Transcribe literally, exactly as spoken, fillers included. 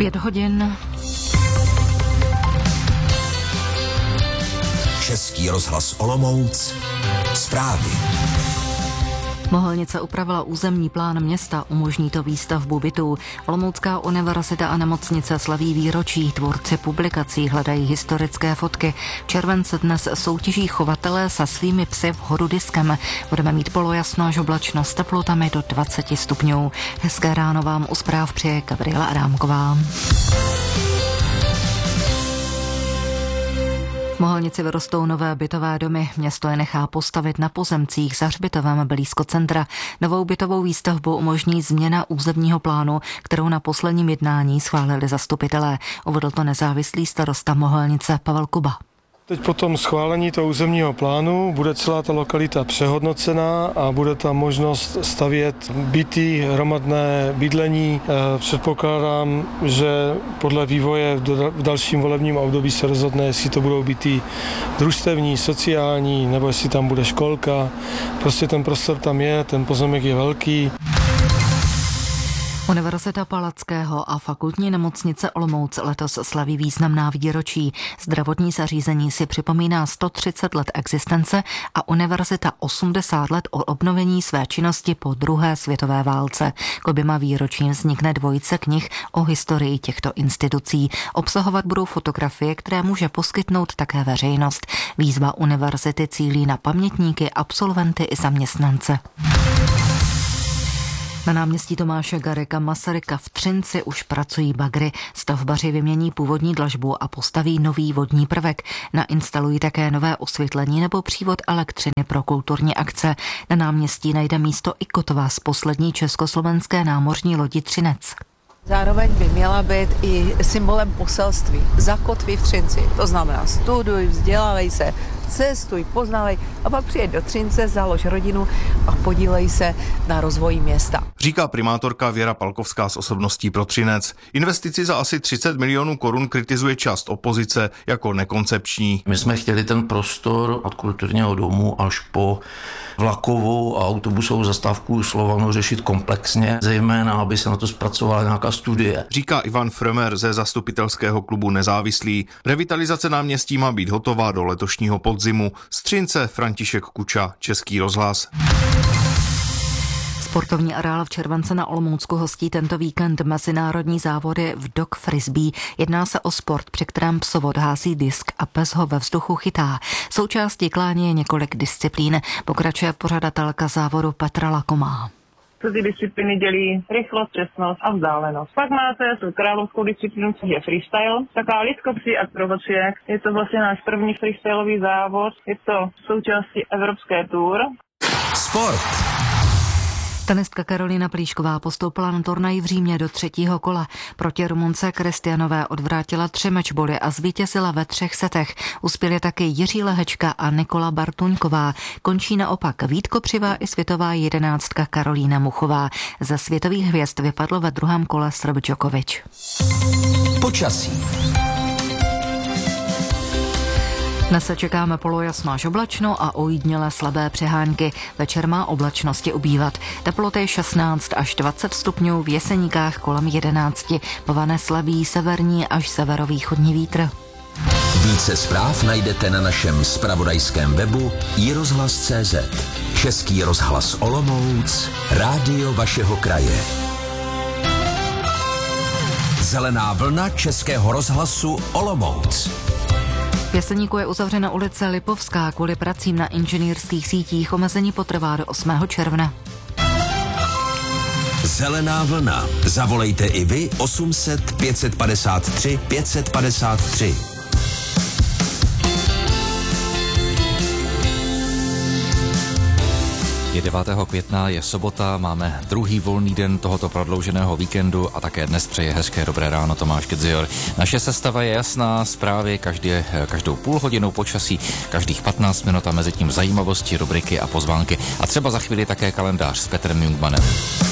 Pět hodin. Český rozhlas Olomouc. Zprávy. Mohelnice upravila územní plán města, umožní to výstavbu bytů. Olomoucká univerzita a nemocnice slaví výročí, tvůrci publikací hledají historické fotky. V červenci dnes soutěží chovatelé se svými psy v hodu diskem. Budeme mít polojasno až oblačno s teplotami do dvacet stupňů. Hezké ráno vám u zpráv přeje Gabriela Adámková. V Mohelnici vyrostou nové bytové domy. Město je nechá postavit na pozemcích za hřbitovem blízko centra. Novou bytovou výstavbu umožní změna územního plánu, kterou na posledním jednání schválili zastupitelé. Uvedl to nezávislý starosta Mohelnice Pavel Kuba. Teď po tom schválení toho územního plánu bude celá ta lokalita přehodnocená a bude tam možnost stavět byty, hromadné bydlení. Předpokládám, že podle vývoje v dalším volebním období se rozhodne, jestli to budou byty družstevní, sociální, nebo jestli tam bude školka. Prostě ten prostor tam je, ten pozemek je velký. Univerzita Palackého a fakultní nemocnice Olomouc letos slaví významná výročí. Zdravotní zařízení si připomíná sto třicet let existence a univerzita osmdesát let od obnovení své činnosti po druhé světové válce. K oběma výročím vznikne dvojice knih o historii těchto institucí. Obsahovat budou fotografie, které může poskytnout také veřejnost. Výzva univerzity cílí na pamětníky, absolventy i zaměstnance. Na náměstí Tomáše Garrigua Masaryka v Třinci už pracují bagry. Stavbaři vymění původní dlažbu a postaví nový vodní prvek. Nainstalují také nové osvětlení nebo přívod elektřiny pro kulturní akce. Na náměstí najde místo i kotva z poslední československé námořní lodi Třinec. Zároveň by měla být i symbolem poselství. Zakotví v Třinci. To znamená studuj, vzdělávej se, cestuj, poznávej a pak přijeď do Třince, založ rodinu a podílej se na rozvoji města. Říká primátorka Věra Palkovská z Osobností pro Třinec. Investici za asi třicet milionů korun kritizuje část opozice jako nekoncepční. My jsme chtěli ten prostor od kulturního domu až po vlakovou a autobusovou zastávku Slovanu řešit komplexně, zejména aby se na to zpracovala nějaká studie. Říká Ivan Frömer ze zastupitelského klubu Nezávislí. Revitalizace náměstí má být hotová do letošního podzimu. Z Třince František Kuča, Český rozhlas. Sportovní areál v Července na Olomoucku hostí tento víkend mezinárodní závody v dog frisbee. Jedná se o sport, při kterém psovod hází disk a pes ho ve vzduchu chytá. Součástí klání je několik disciplín. Pokračuje pořadatelka závodu Petra Lakomá. Co ty disciplíny dělí rychlost, přesnost a vzdálenost. Pak máte tu královskou disciplínu, což je freestyle, taková lidskopří akrobacie. Je to vlastně náš první freestylový závod, je to součástí Evropské tour. Sport. Tenistka Karolína Plíšková postoupila na turnaj v Římě do třetího kola. Proti Rumunce Kristianové odvrátila tři mečboly a zvítězila ve třech setech. Uspěli taky Jiří Lehečka a Nikola Bartuňková. Končí naopak Vít Kopřivá i světová jedenáctka Karolína Muchová. Ze světových hvězd vypadlo ve druhém kole Srb Djokovič. Počasí. Dnes se čekáme polojasno až oblačno a ojídnělé slabé přehánky. Večer má oblačnosti ubývat. Teploty šestnáct až dvacet stupňů, v Jeseníkách kolem jedenáct. Povane slabý severní až severovýchodní vítr. Více zpráv najdete na našem zpravodajském webu i rozhlas tečka cé zet. Český rozhlas Olomouc, rádio vašeho kraje. Zelená vlna Českého rozhlasu Olomouc. V Jeseníku je uzavřena ulice Lipovská kvůli pracím na inženýrských sítích. Omezení potrvá do osmého června. Zelená vlna. Zavolejte i vy osm set pět padesát tři pět padesát tři. Je devátého května, je sobota, máme druhý volný den tohoto prodlouženého víkendu a také dnes přeje hezké dobré ráno Tomáš Kedzior. Naše sestava je jasná, zprávy každý, každou půl hodinou počasí, každých patnáct minut a mezi tím zajímavosti, rubriky a pozvánky. A třeba za chvíli také kalendář s Petrem Jungmanem.